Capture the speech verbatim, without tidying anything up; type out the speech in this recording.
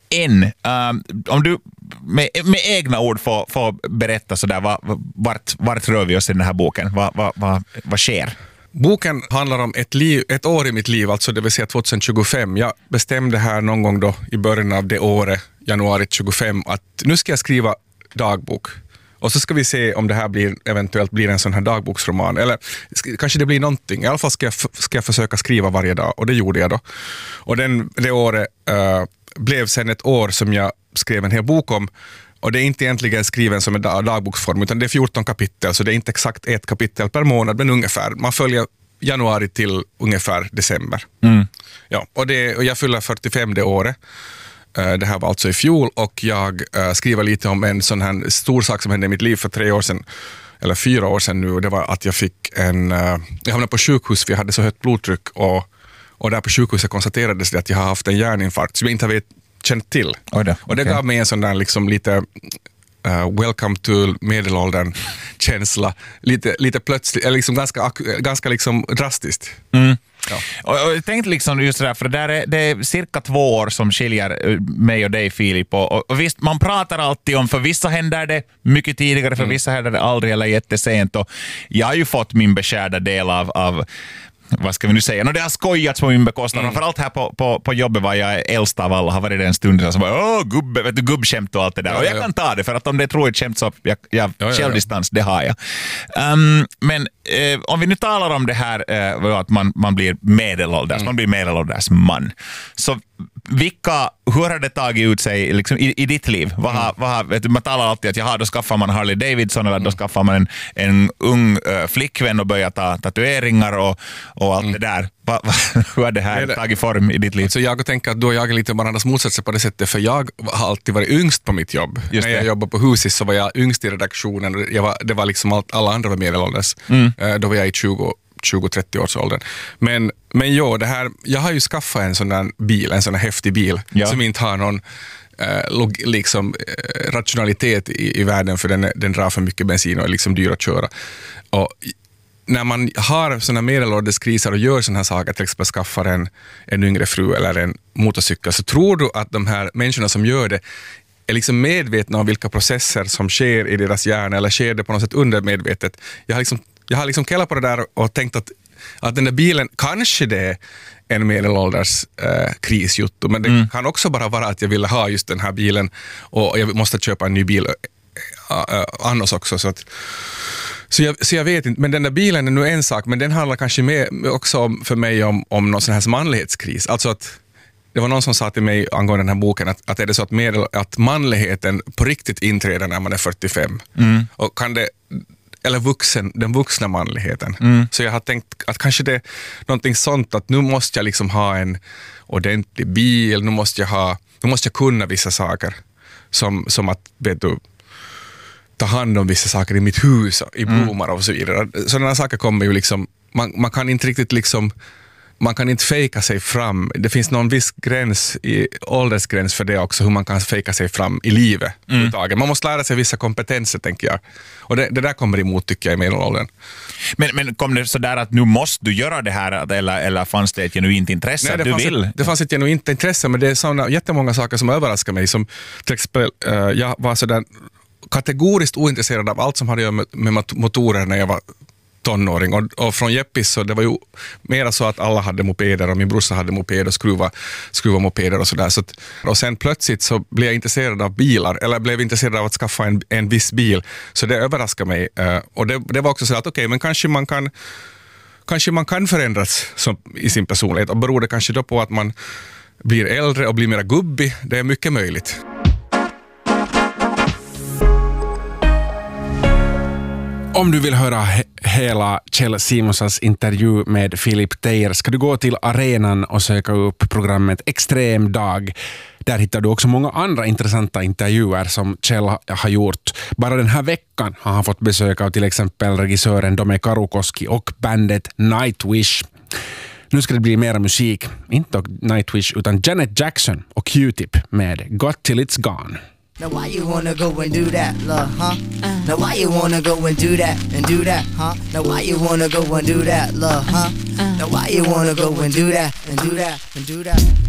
än. Um, om du med, med egna ord får, får berätta sådär, vad, vart, vart rör vi oss i den här boken? Vad, vad, vad, vad sker? Boken handlar om ett, liv, ett år i mitt liv, alltså det vill säga tjugohundratjugofem. Jag bestämde här någon gång då i början av det året, januari tjugofem, att nu ska jag skriva dagbok. Och så ska vi se om det här blir, eventuellt blir en sån här dagboksroman. Eller kanske det blir någonting. I alla fall ska jag, f- ska jag försöka skriva varje dag. Och det gjorde jag då. Och den, det året uh, blev sen ett år som jag skrev en hel bok om. Och det är inte egentligen skriven som en dagboksform, utan det är fjorton kapitel. Så det är inte exakt ett kapitel per månad, men ungefär. Man följer januari till ungefär december. Mm. Ja, och, det, och jag fyller fyrtiofem det året. Det här var alltså i fjol, och jag uh, skriver lite om en sån här stor sak som hände i mitt liv för tre år sedan, eller fyra år sedan nu. Det var att jag fick en, uh, jag hamnade på sjukhus för jag hade så högt blodtryck, och, och där på sjukhuset konstaterades det att jag har haft en hjärninfarkt som jag inte vet, känt till. Oh, det. Och det Okay. gav mig en sån där liksom lite uh, welcome to medelåldern känsla, lite, lite plötsligt, eller liksom ganska, ganska liksom drastiskt. Mm. Ja. Och, och jag tänkte liksom just det där, för det, där är, det är cirka två år som skiljer mig och dig, Filip. Och, och visst, man pratar alltid om, för vissa händer det mycket tidigare, för mm. vissa händer det aldrig eller jättesent. Och jag har ju fått min beskärda del av, av vad ska vi nu säga? No, det har skojats på min bekostnad. Mm. För allt här på, på, på jobbet var jag äldst av alla. Har varit den stunden som bara, åh gubbe, vet du, gubbskämt och allt det där. Ja, och jag ja. kan ta det, för att om det är troligt skämt så jag, jag ja, självdistans, ja, ja. det har jag. Um, men eh, om vi nu talar om det här eh, att man, man blir medelålders, mm. man blir medelålders man. Så vilka, hur har det tagit ut sig liksom, i, i ditt liv? Vad har, vad har, vet du, man talar alltid att jaha, då skaffar man Harley Davidson, eller mm. då skaffar man en, en ung uh, flickvän och börjar ta tatueringar och, och allt mm. det där. Va, va, hur har det här det, tagit form i ditt liv? Så jag tänker att då jag är lite varandras motsatser på det sättet, för jag har alltid varit yngst på mitt jobb. Just När jag det. jobbade på Husis så var jag yngst i redaktionen. Jag var, det var liksom allt, alla andra var medelålders. Mm. Uh, då var jag i tjugo till trettio års åldern. Men, men jo, det här, jag har ju skaffat en sån där bil, en sån här häftig bil, ja. som inte har någon eh, log, liksom, eh, rationalitet i, i världen, för den, den drar för mycket bensin och är liksom dyr att köra. Och när man har såna medelålderskriser och gör såna här saker, till exempel skaffar en, en yngre fru eller en motorcykel, så tror du att de här människorna som gör det är liksom medvetna om vilka processer som sker i deras hjärna, eller sker det på något sätt undermedvetet. Jag har liksom Jag har liksom kallat på det där och tänkt att, att den där bilen, kanske det är en medelålders äh, krisjutto, men det mm. kan också bara vara att jag ville ha just den här bilen och jag måste köpa en ny bil äh, äh, annars också. Så, att, så, jag, så jag vet inte, men den där bilen är nu en sak, men den handlar kanske mer också om, för mig om, om någon sån här manlighetskris. Alltså att det var någon som sa till mig angående den här boken att, att är det så att, medel, att manligheten på riktigt inträder när man är fyrtiofem. Mm. Och kan det eller vuxen, den vuxna manligheten. Mm. Så jag har tänkt att kanske det är någonting sånt, att nu måste jag liksom ha en ordentlig bil, nu måste jag ha, nu måste jag kunna vissa saker, som, som att, vet du, ta hand om vissa saker i mitt hus, i blommor mm. och så vidare. Sådana saker kommer ju liksom, man, man kan inte riktigt liksom, man kan inte fejka sig fram. Det finns någon viss gräns, i åldersgräns för det också, hur man kan fejka sig fram i livet. Mm. Man måste lära sig vissa kompetenser, tänker jag. Och det, det där kommer emot, tycker jag, i medelåldern. Men, men kom det så där att nu måste du göra det här, eller, eller fanns det ett genuint intresse? Nej, det, du fanns vill? Ett, det fanns ett genuint intresse, men det är såna jättemånga saker som överraskar mig. Som till exempel, uh, jag var sådär kategoriskt ointresserad av allt som hade att göra med, med motorer när jag var tonåring, och, och från Jeppis så det var ju mera så att alla hade mopeder och min brorsa hade moped och skruva, skruva mopeder och sådär. Så, och sen plötsligt så blev jag intresserad av bilar, eller blev intresserad av att skaffa en, en viss bil, så det överraskade mig. Uh, och det, det var också så att okej, okay, men kanske man kan kanske man kan förändras som, i sin personlighet, och beror det kanske då på att man blir äldre och blir mer gubbig. Det är mycket möjligt. Om du vill höra he- hela Kjell Simonsons intervju med Filip Teijer ska du gå till arenan och söka upp programmet Extrem dag. Där hittar du också många andra intressanta intervjuer som Kjell har gjort. Bara den här veckan har han fått besök av till exempel regissören Dome Karukoski och bandet Nightwish. Nu ska det bli mera musik, inte Nightwish utan Janet Jackson och Q-Tip med Got Till It's Gone. Now why you wanna go and do that, love, huh? Uh. Now why you wanna go and do that and do that, huh? Now why you wanna go and do that, love, huh? Uh. Now why you wanna go and do that and do that and do that?